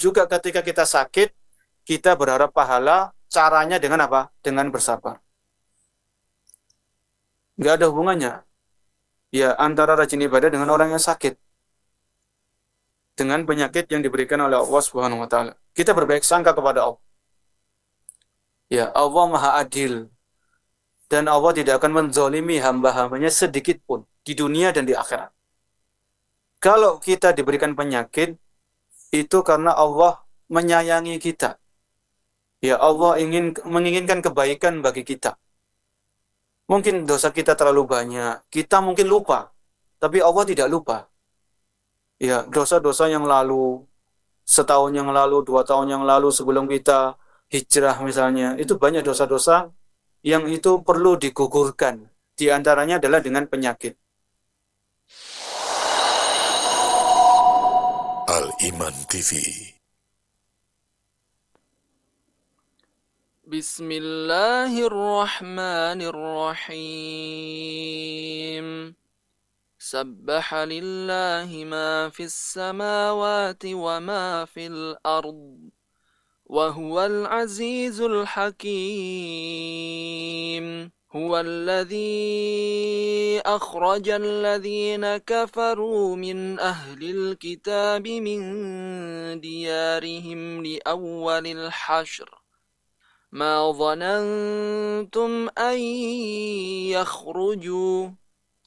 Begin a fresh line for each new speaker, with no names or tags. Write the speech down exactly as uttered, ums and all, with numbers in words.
juga ketika kita sakit, kita berharap pahala, caranya dengan apa? Dengan bersabar. Nggak ada hubungannya. Ya, antara rajin ibadah dengan orang yang sakit. Dengan penyakit yang diberikan oleh Allah Subhanahu wa taala. Kita berbaik sangka kepada Allah. Ya, Allah Maha Adil. Dan Allah tidak akan menzalimi hamba-hambanya sedikit pun di dunia dan di akhirat. Kalau kita diberikan penyakit, itu karena Allah menyayangi kita. Ya, Allah ingin menginginkan kebaikan bagi kita. Mungkin dosa kita terlalu banyak, kita mungkin lupa, tapi Allah tidak lupa. Ya, dosa-dosa yang lalu, setahun yang lalu, dua tahun yang lalu sebelum kita hijrah misalnya, itu banyak dosa-dosa yang itu perlu digugurkan. Di antaranya adalah dengan penyakit.
Al-Iman T V.
Bismillahirrahmanirrahim. سبح لله ما في السماوات وما في الأرض وهو العزيز الحكيم هو الذي أخرج الذين كفروا من أهل الكتاب من ديارهم لأول الحشر ما ظننتم أن يخرجوا